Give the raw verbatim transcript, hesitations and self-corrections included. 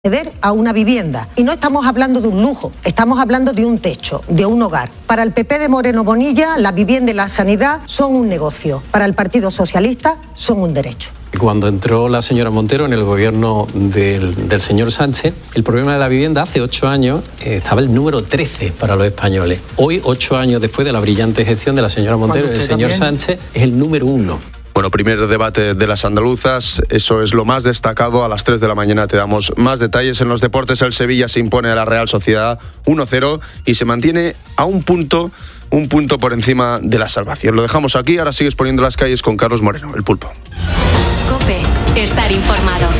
acceder a una vivienda. Y no estamos hablando de un lujo, estamos hablando de un techo, de un hogar. Para el P P de Moreno Bonilla, la vivienda y la sanidad son un negocio. Para el Partido Socialista, son un derecho. Cuando entró la señora Montero en el gobierno del, del señor Sánchez, el problema de la vivienda hace ocho años eh, estaba el número trece para los españoles. Hoy, ocho años después de la brillante gestión de la señora Montero, el señor también. Sánchez es el número uno. Bueno, primer debate de las andaluzas, eso es lo más destacado. A las tres de la mañana te damos más detalles. En los deportes, el Sevilla se impone a la Real Sociedad uno cero y se mantiene a un punto, un punto por encima de la salvación. Lo dejamos aquí, ahora sigues poniendo las calles con Carlos Moreno, el Pulpo. COPE, estar informado.